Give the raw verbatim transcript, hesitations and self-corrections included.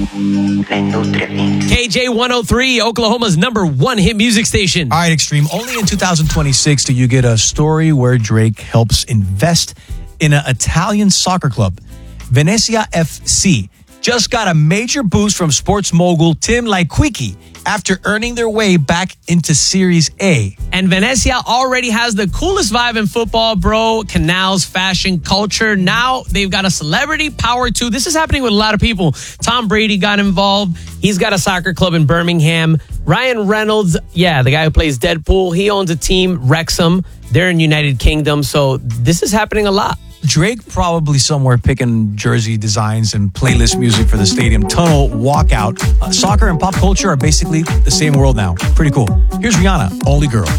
La Industria Mix. K J one oh three, Oklahoma's number one hit music station. All right, Extreme. Only in two thousand twenty-six do you get a story where Drake helps invest in an Italian soccer club. Venezia F C just got a major boost from sports mogul Tim Laikwicki after earning their way back into Series A. And Venezia already has the coolest vibe in football, bro. Canals, fashion, culture. Now they've got a celebrity power too. This is happening with a lot of people. Tom Brady got involved. He's got a soccer club in Birmingham. Ryan Reynolds, yeah, the guy who plays Deadpool, he owns a team, Wrexham. They're in United Kingdom. So this is happening a lot. Drake probably somewhere picking jersey designs and playlist music for the stadium tunnel walkout. Uh, soccer and pop culture are basically the same world now. Pretty cool. Here's Rihanna, Only Girl.